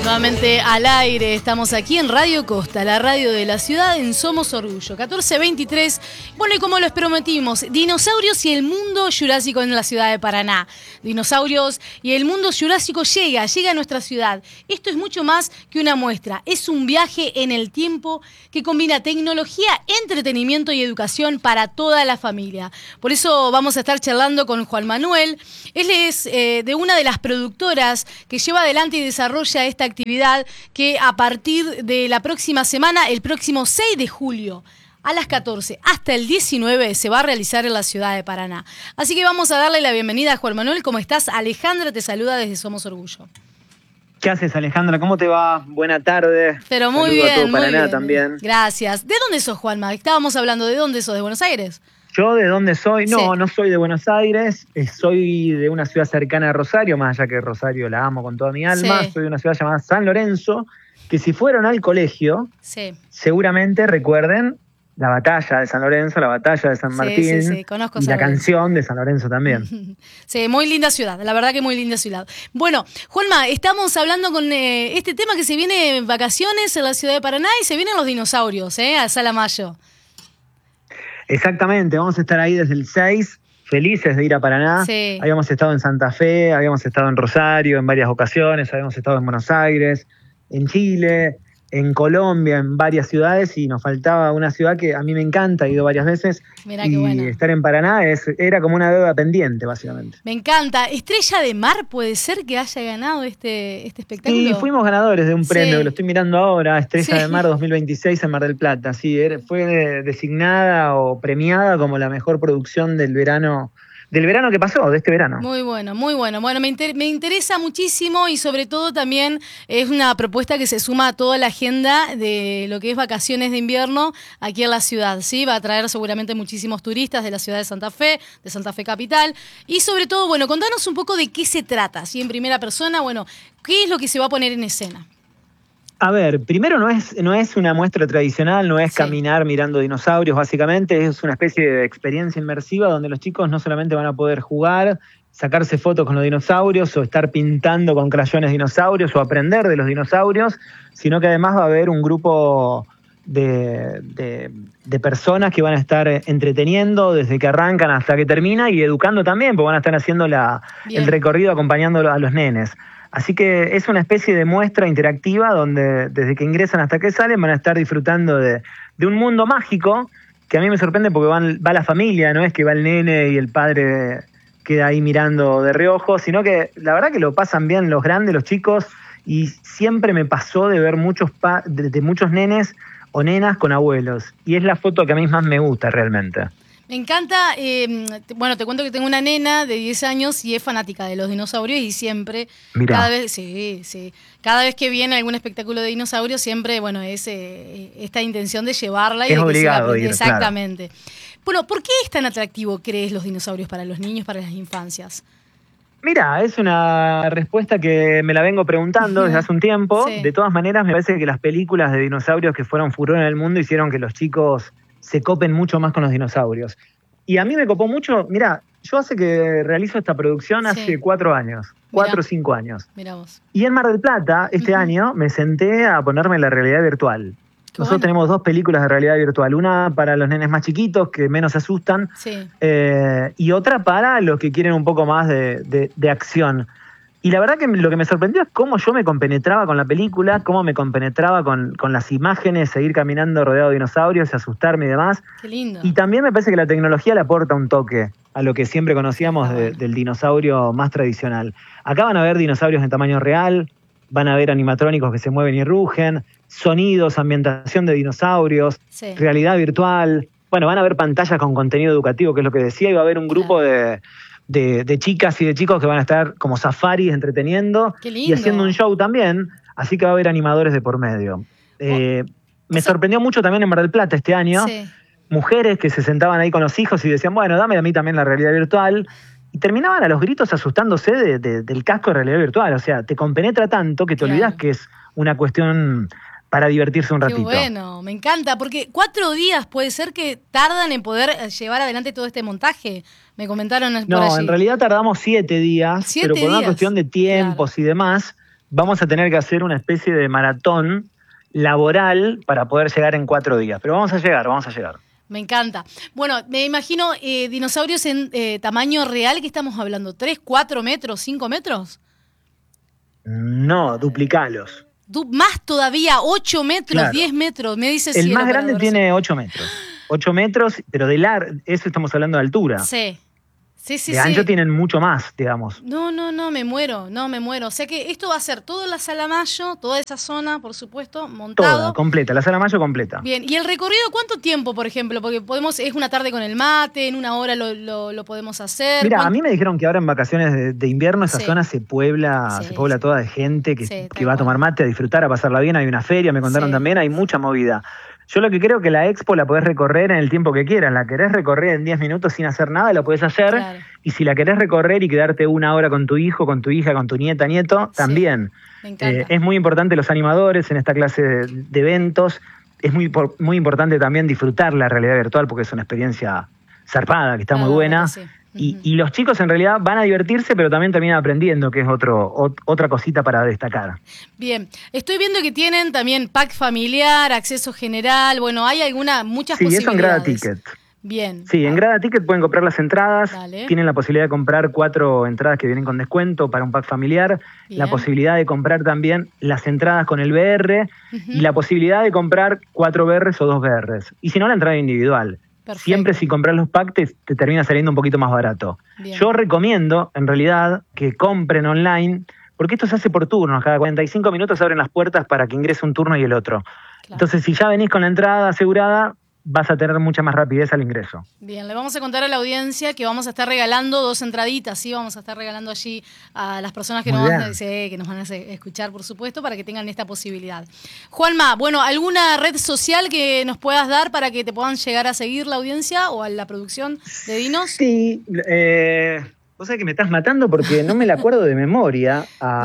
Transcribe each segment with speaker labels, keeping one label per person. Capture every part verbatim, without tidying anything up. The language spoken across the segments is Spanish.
Speaker 1: Nuevamente al aire, estamos aquí en Radio Costa, la radio de la ciudad en Somos Orgullo, catorce veintitrés. Bueno, y como les prometimos, dinosaurios y el mundo jurásico en la ciudad de Paraná. Dinosaurios y el mundo jurásico llega, llega a nuestra ciudad. Esto es mucho más que una muestra, es un viaje en el tiempo que combina tecnología, entretenimiento y educación para toda la familia. Por eso vamos a estar charlando con Juan Manuel. Él es eh, de una de las productoras que lleva adelante y desarrolla esta actividad que a partir de la próxima semana, el próximo seis de julio, a las catorce hasta el diecinueve, se va a realizar en la ciudad de Paraná. Así que vamos a darle la bienvenida a Juan Manuel. ¿Cómo estás? Alejandra te saluda desde Somos Orgullo.
Speaker 2: ¿Qué haces, Alejandra? ¿Cómo te va? Buena tarde.
Speaker 1: Pero muy
Speaker 2: Saludo
Speaker 1: bien,
Speaker 2: a todo
Speaker 1: muy
Speaker 2: Paraná
Speaker 1: bien.
Speaker 2: también.
Speaker 1: Gracias. ¿De dónde sos, Juanma? Estábamos hablando de dónde sos, ¿de Buenos Aires?
Speaker 2: ¿Yo de dónde soy? No,
Speaker 1: Sí.
Speaker 2: no soy de Buenos Aires, eh, soy de una ciudad cercana a Rosario, más allá que Rosario la amo con toda mi alma.
Speaker 1: Sí.
Speaker 2: Soy de una ciudad llamada San Lorenzo, que si fueron al colegio,
Speaker 1: Sí.
Speaker 2: seguramente recuerden la batalla de San Lorenzo, la batalla de San
Speaker 1: Sí,
Speaker 2: Martín,
Speaker 1: sí, sí, conozco
Speaker 2: y
Speaker 1: San
Speaker 2: la
Speaker 1: Lorenzo.
Speaker 2: canción de San Lorenzo también.
Speaker 1: Sí, muy linda ciudad, la verdad que muy linda ciudad. Bueno, Juanma, estamos hablando con eh, este tema que se viene en vacaciones en la ciudad de Paraná y se vienen los dinosaurios, ¿eh? A Salamayo.
Speaker 2: Exactamente, vamos a estar ahí desde el seis, felices de ir a Paraná.
Speaker 1: Sí.
Speaker 2: Habíamos estado en Santa Fe, habíamos estado en Rosario en varias ocasiones, habíamos estado en Buenos Aires, en Chile, en Colombia, en varias ciudades, y nos faltaba una ciudad que a mí me encanta, he ido varias veces.
Speaker 1: Mirá
Speaker 2: y
Speaker 1: qué bueno.
Speaker 2: estar en Paraná es, era como una deuda pendiente, básicamente.
Speaker 1: Me encanta. Estrella de Mar, ¿puede ser que haya ganado este, este espectáculo?
Speaker 2: Sí, fuimos ganadores de un
Speaker 1: Sí.
Speaker 2: premio, que lo estoy mirando ahora, Estrella
Speaker 1: Sí.
Speaker 2: de Mar dos mil veintiséis en Mar del Plata. Sí, era- fue designada o premiada como la mejor producción del verano, del verano que pasó, de este verano.
Speaker 1: Muy bueno, muy bueno. Bueno, me, inter- me interesa muchísimo y sobre todo también es una propuesta que se suma a toda la agenda de lo que es vacaciones de invierno aquí en la ciudad, ¿sí? Va a traer seguramente muchísimos turistas de la ciudad de Santa Fe, de Santa Fe capital. Y sobre todo, bueno, contanos un poco de qué se trata, ¿sí? En primera persona, bueno, ¿qué es lo que se va a poner en escena?
Speaker 2: A ver, primero no es, no es una muestra tradicional, no es
Speaker 1: Sí.
Speaker 2: caminar mirando dinosaurios, básicamente es una especie de experiencia inmersiva donde los chicos no solamente van a poder jugar, sacarse fotos con los dinosaurios o estar pintando con crayones dinosaurios o aprender de los dinosaurios, sino que además va a haber un grupo de, de, de personas que van a estar entreteniendo desde que arrancan hasta que termina y educando también, porque van a estar haciendo la,
Speaker 1: Bien.
Speaker 2: el recorrido acompañando a los nenes. Así que es una especie de muestra interactiva donde desde que ingresan hasta que salen van a estar disfrutando de, de un mundo mágico que a mí me sorprende porque van, va la familia, no es que va el nene y el padre queda ahí mirando de reojo, sino que la verdad que lo pasan bien los grandes, los chicos, y siempre me pasó de ver muchos pa- de, de muchos nenes o nenas con abuelos, y es la foto que a mí más me gusta realmente.
Speaker 1: Me encanta, eh, te- bueno, te cuento que tengo una nena de diez años y es fanática de los dinosaurios y siempre,
Speaker 2: Mirá.
Speaker 1: cada vez, sí, sí, cada vez que viene algún espectáculo de dinosaurios siempre, bueno, es eh, esta intención de llevarla y
Speaker 2: Es
Speaker 1: de que siga
Speaker 2: obligado
Speaker 1: aprendiendo.
Speaker 2: ir, claro.
Speaker 1: Exactamente. Bueno, ¿por qué es tan atractivo, crees, los dinosaurios para los niños, para las infancias?
Speaker 2: Mira, es una respuesta que me la vengo preguntando desde hace un tiempo.
Speaker 1: Sí.
Speaker 2: De todas maneras, me parece que las películas de dinosaurios que fueron furor en el mundo hicieron que los chicos se copen mucho más con los dinosaurios. Y a mí me copó mucho, mira, yo hace que realizo esta producción
Speaker 1: Sí.
Speaker 2: hace cuatro años, cuatro
Speaker 1: Mirá.
Speaker 2: o cinco años.
Speaker 1: Mira vos.
Speaker 2: Y en Mar del Plata, este
Speaker 1: Ujú.
Speaker 2: año, me senté a ponerme la realidad virtual.
Speaker 1: Qué
Speaker 2: Nosotros
Speaker 1: bueno.
Speaker 2: tenemos dos películas de realidad virtual, una para los nenes más chiquitos que menos se asustan,
Speaker 1: Sí.
Speaker 2: eh, y otra para los que quieren un poco más de, de- de acción. Y la verdad que lo que me sorprendió es cómo yo me compenetraba con la película, cómo me compenetraba con, con las imágenes, seguir caminando rodeado de dinosaurios, asustarme y demás.
Speaker 1: Qué lindo.
Speaker 2: Y también me parece que la tecnología le aporta un toque a lo que siempre conocíamos
Speaker 1: Ah,
Speaker 2: de-
Speaker 1: bueno.
Speaker 2: del dinosaurio más tradicional. Acá van a ver dinosaurios en tamaño real, van a ver animatrónicos que se mueven y rugen, sonidos, ambientación de dinosaurios,
Speaker 1: Sí.
Speaker 2: realidad virtual. Bueno, van a ver pantallas con contenido educativo, que es lo que decía, y va a haber un grupo de, de, de chicas y de chicos que van a estar como safaris entreteniendo
Speaker 1: Qué
Speaker 2: y
Speaker 1: lindo.
Speaker 2: haciendo un show también, así que va a haber animadores de por medio. Eh, me
Speaker 1: o sea-
Speaker 2: sorprendió mucho también en Mar del Plata este año,
Speaker 1: Sí.
Speaker 2: mujeres que se sentaban ahí con los hijos y decían, bueno, dame a mí también la realidad virtual, y terminaban a los gritos asustándose de- de- del casco de realidad virtual. O sea, te compenetra tanto que te
Speaker 1: Claro.
Speaker 2: olvidas que es una cuestión para divertirse un
Speaker 1: Qué
Speaker 2: ratito.
Speaker 1: bueno, me encanta, porque cuatro días puede ser que tardan en poder eh, llevar adelante todo este montaje. Me comentaron por
Speaker 2: No,
Speaker 1: allí.
Speaker 2: en realidad tardamos siete días,
Speaker 1: Siete
Speaker 2: pero por una
Speaker 1: días,
Speaker 2: cuestión de tiempos y demás, vamos a tener que hacer una especie de maratón laboral para poder llegar en cuatro días. Pero vamos a llegar, vamos a llegar.
Speaker 1: Me encanta. Bueno, me imagino eh, dinosaurios en eh, tamaño real, ¿qué estamos hablando? ¿Tres, cuatro metros, cinco metros?
Speaker 2: No, duplicalos.
Speaker 1: Du más todavía, ocho metros,
Speaker 2: Claro.
Speaker 1: diez metros, me dice
Speaker 2: El
Speaker 1: Cielo
Speaker 2: más
Speaker 1: para
Speaker 2: grande
Speaker 1: ver si-
Speaker 2: tiene ocho metros. ocho metros, pero de largo, eso estamos hablando de altura.
Speaker 1: Sí, sí, sí.
Speaker 2: De
Speaker 1: sí.
Speaker 2: ancho tienen mucho más, digamos.
Speaker 1: No, no, no, me muero, no, me muero. O sea que esto va a ser toda la Sala Mayo, toda esa zona, por supuesto, montado.
Speaker 2: Toda, completa, la sala Mayo completa.
Speaker 1: Bien, ¿y el recorrido cuánto tiempo, por ejemplo? Porque podemos, es una tarde con el mate, en una hora lo, lo, lo podemos hacer.
Speaker 2: Mira, a
Speaker 1: ¿Cuánto-
Speaker 2: mí me dijeron que ahora en vacaciones de, de invierno esa
Speaker 1: Sí.
Speaker 2: zona se puebla,
Speaker 1: Sí,
Speaker 2: se puebla
Speaker 1: sí.
Speaker 2: toda de gente que,
Speaker 1: Sí, tal
Speaker 2: que va a
Speaker 1: cual.
Speaker 2: tomar mate, a disfrutar, a pasarla bien. Hay una feria, me contaron
Speaker 1: Sí.
Speaker 2: también, hay mucha movida. Yo lo que creo que la expo la podés recorrer en el tiempo que quieras. La querés recorrer en diez minutos sin hacer nada, lo podés hacer.
Speaker 1: Claro.
Speaker 2: Y si la querés recorrer y quedarte una hora con tu hijo, con tu hija, con tu nieta, nieto,
Speaker 1: Sí.
Speaker 2: también.
Speaker 1: Me encanta.
Speaker 2: Eh, es muy importante los animadores en esta clase de, de eventos. Es muy, por- muy importante también disfrutar la realidad virtual porque es una experiencia zarpada, que está
Speaker 1: La
Speaker 2: muy
Speaker 1: verdad
Speaker 2: buena.
Speaker 1: que sí.
Speaker 2: Y,
Speaker 1: Ujú.
Speaker 2: y los chicos en realidad van a divertirse, pero también terminan aprendiendo, que es otro, ot- otra cosita para destacar.
Speaker 1: Bien, estoy viendo que tienen también pack familiar, acceso general, bueno, hay alguna, muchas
Speaker 2: Sí, eso en Grada
Speaker 1: posibilidades.
Speaker 2: Ticket.
Speaker 1: Bien.
Speaker 2: Sí, en Grada Ticket pueden comprar las entradas,
Speaker 1: Dale.
Speaker 2: tienen la posibilidad de comprar cuatro entradas que vienen con descuento para un pack familiar,
Speaker 1: Bien.
Speaker 2: la posibilidad de comprar también las entradas con el V R
Speaker 1: Ujú.
Speaker 2: y la posibilidad de comprar cuatro V Rs o dos V Rs. Y si no, la entrada individual.
Speaker 1: Perfecto.
Speaker 2: Siempre si compras los packs te, te termina saliendo un poquito más barato.
Speaker 1: Bien.
Speaker 2: Yo recomiendo, en realidad, que compren online, porque esto se hace por turnos. Cada cuarenta y cinco minutos abren las puertas para que ingrese un turno y el otro.
Speaker 1: Claro.
Speaker 2: Entonces, si ya venís con la entrada asegurada, vas a tener mucha más rapidez al ingreso.
Speaker 1: Bien, le vamos a contar a la audiencia que vamos a estar regalando dos entraditas, sí, vamos a estar regalando allí a las personas que,
Speaker 2: Muy
Speaker 1: nos van,
Speaker 2: bien.
Speaker 1: a- sí, que nos van a se- escuchar, por supuesto, para que tengan esta posibilidad. Juanma, bueno, ¿alguna red social que nos puedas dar para que te puedan llegar a seguir la audiencia o a la producción de Dinos?
Speaker 2: Sí, eh, vos sabés que me estás matando porque no me la acuerdo de memoria.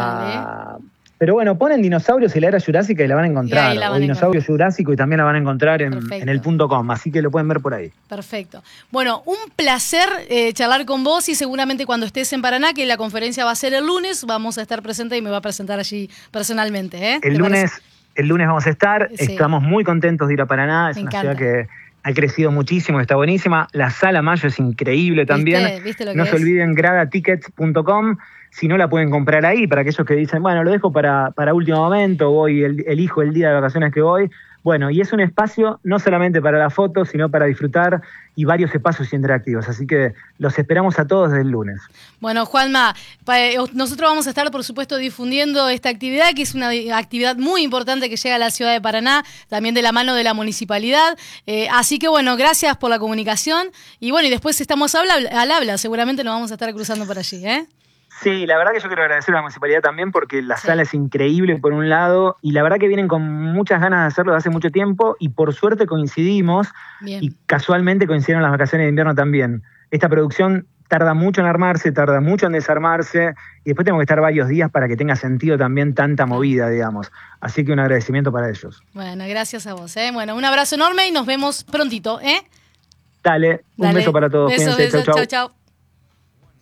Speaker 2: Ah, pero bueno, ponen dinosaurios y la era jurásica y la van a encontrar.
Speaker 1: Y ahí la van
Speaker 2: o
Speaker 1: a
Speaker 2: dinosaurio jurásico y también la van a encontrar en,
Speaker 1: Perfecto.
Speaker 2: en el punto com, así que lo pueden ver por ahí.
Speaker 1: Perfecto. Bueno, un placer eh, charlar con vos y seguramente cuando estés en Paraná, que la conferencia va a ser el lunes, vamos a estar presentes y me va a presentar allí personalmente. ¿eh?
Speaker 2: El
Speaker 1: ¿Te
Speaker 2: lunes,
Speaker 1: parece?
Speaker 2: el lunes vamos a estar,
Speaker 1: Sí.
Speaker 2: estamos muy contentos de ir a Paraná, es
Speaker 1: Me
Speaker 2: una
Speaker 1: encanta.
Speaker 2: ciudad que ha crecido muchísimo, está buenísima. La Sala Mayo es increíble también.
Speaker 1: ¿Viste? ¿Viste lo que
Speaker 2: No
Speaker 1: es?
Speaker 2: se olviden grada tickets punto com, si no la pueden comprar ahí, para aquellos que dicen, bueno, lo dejo para, para último momento, voy, el, elijo el día de vacaciones que voy. Bueno, y es un espacio no solamente para la foto, sino para disfrutar y varios espacios interactivos. Así que los esperamos a todos desde el lunes.
Speaker 1: Bueno, Juanma, pa- eh, nosotros vamos a estar, por supuesto, difundiendo esta actividad, que es una di- actividad muy importante que llega a la ciudad de Paraná, también de la mano de la municipalidad. Eh, así que, bueno, gracias por la comunicación. Y bueno, y después estamos habla- al habla, seguramente nos vamos a estar cruzando por allí, ¿eh?
Speaker 2: Sí, la verdad que yo quiero agradecer a la municipalidad también porque la
Speaker 1: Sí.
Speaker 2: sala es increíble por un lado y la verdad que vienen con muchas ganas de hacerlo de hace mucho tiempo y por suerte coincidimos
Speaker 1: Bien.
Speaker 2: y casualmente coincidieron las vacaciones de invierno también. Esta producción tarda mucho en armarse, tarda mucho en desarmarse y después tengo que estar varios días para que tenga sentido también tanta movida, digamos. Así que un agradecimiento para ellos.
Speaker 1: Bueno, gracias a vos, ¿eh? Bueno, un abrazo enorme y nos vemos prontito, ¿eh?
Speaker 2: Dale, un
Speaker 1: Dale.
Speaker 2: beso para todos.
Speaker 1: Besos,
Speaker 2: Cuídense,
Speaker 1: besos.
Speaker 2: chau, chau.
Speaker 1: Chau, chau.